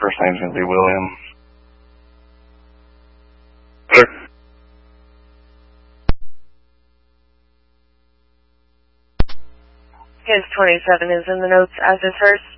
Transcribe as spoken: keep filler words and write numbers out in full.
first name's going to be William. Sir? His twenty-seven is in the notes as his first.